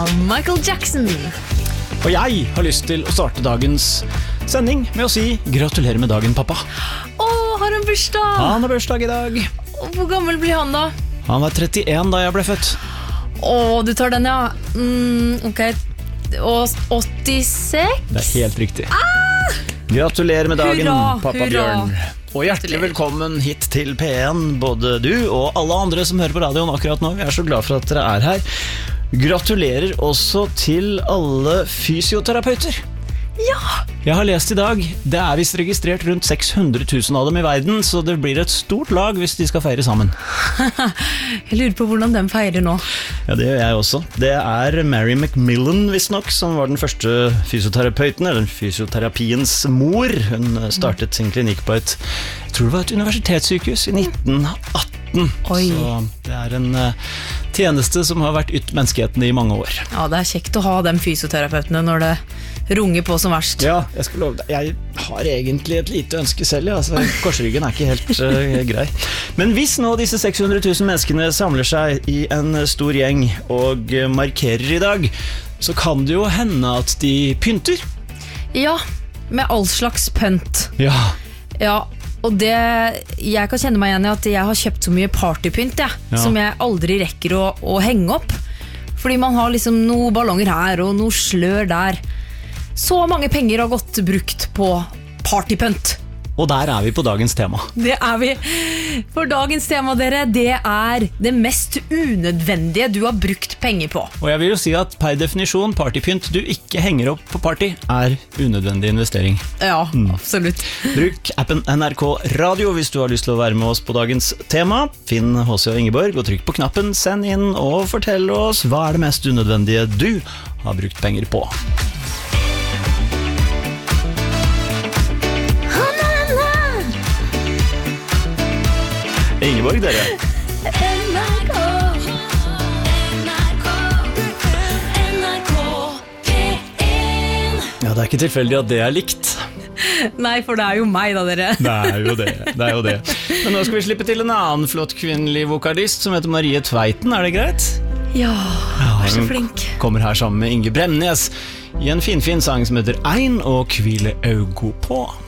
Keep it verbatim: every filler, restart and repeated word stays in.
av Michael Jackson. Og jeg har lyst til å starte dagens sending med å si gratulerer med dagen, pappa. Åh, har han bursdag? Han har bursdag i dag. Hvor gammel blir han da? Han var trettien da jeg ble født. Åh, du tar den, ja. Mm, ok, og åttiseks? Det er helt riktig. ah! Gratulerer med dagen, hurra, pappa hurra. Bjørn. Og hjertelig velkommen hit til P en, både du og alle andre som hører på radioen akkurat nå. Vi er så glad for at dere er her. Gratulerer også til alle fysioterapeuter. Ja! Jeg har lest i dag, det er vist registrert rundt seks hundre tusen av dem i verden, så det blir et stort lag hvis de skal feire sammen. Jeg lurer på hvordan de feirer nå. Ja, det gjør jeg også. Det er Mary McMillan, visstnok, som var den første fysioterapeuten, eller fysioterapiens mor. Hun startet sin klinikk på et, jeg tror det var et universitetssykehus i nitten atten. Oi. Så det er en uh, tjeneste som har vært ytt menneskeheten i mange år. Ja, det er kjekt å ha de fysioterapeutene når det runger på som verst. Ja, jeg skal love deg. Jeg har egentlig et lite ønske selv, ja. Altså, korsryggen er ikke helt uh, grei. Men hvis nå disse seks hundre tusen menneskene samler seg i en stor gjeng og uh, markerer i dag, så kan det jo hende at de pynter. Ja, med all slags pønt. Ja. Ja, og det, jeg kan kjenne meg igjen i at jeg har kjøpt så mye partypynt, ja, Ja. som jeg aldri rekker å, å henge opp. Fordi man har liksom noen ballonger her og noe slør der. Så mange penger har gått brukt på partypynt. Og der er vi på dagens tema. Det er vi. For dagens tema, dere, det er det mest unødvendige du har brukt penger på. Og jeg vil jo si at per definisjon partypynt du ikke henger opp på party er unødvendig investering. Ja, absolutt. Bruk appen N R K Radio hvis du har lyst til å være med oss på dagens tema. Finn H C og Ingeborg og trykk på knappen, send inn og fortell oss hva er det mest unødvendige du har brukt penger på. Ingeborg, dere. N R K N R K N R K P en. Ja, det er ikke tilfeldig at det er likt. Nei, for det er jo meg da, dere. Det er jo det, det er jo det. Men nå skal vi slippe til en annen flott kvinnelig vokalist som heter Marie Tveiten, er det greit? Ja, er så hun flink. Kommer her sammen med Inge Bremnes i en finfin sang som heter Ein og hvile augo på.